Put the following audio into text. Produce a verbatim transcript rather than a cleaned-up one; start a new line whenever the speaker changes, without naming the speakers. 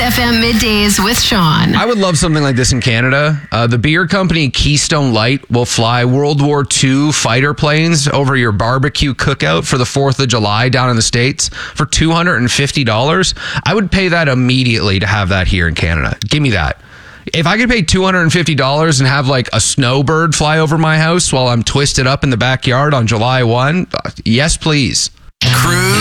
F M Middays with Sean.
I would love something like this in Canada. Uh, the beer company Keystone Light will fly World War Two fighter planes over your barbecue cookout for the fourth of July down in the States for two hundred fifty dollars. I would pay that immediately to have that here in Canada. Give me that. If I could pay two hundred fifty dollars and have like a snowbird fly over my house while I'm twisted up in the backyard on July first, yes, please.
Cruise.